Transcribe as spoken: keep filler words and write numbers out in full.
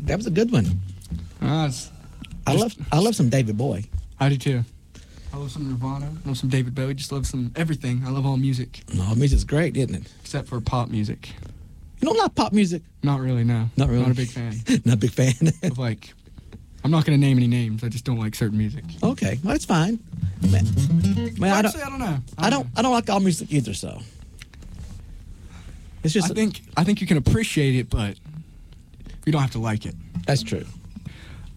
That was a good one. Uh, it's I just- love I love some David Bowie. I do too. I love some Nirvana. I love some David Bowie. Just love some everything. I love all music No, music's great, isn't it? except for pop music. You don't like pop music? Not really. No. Not really. Not a big fan. Not a big fan. Of like, I'm not going to name any names. I just don't like certain music. Okay, well, that's fine. Man, man I don't. Actually, I don't know. I don't. I don't like all music either. So it's just. I think I think you can appreciate it, but you don't have to like it. That's true.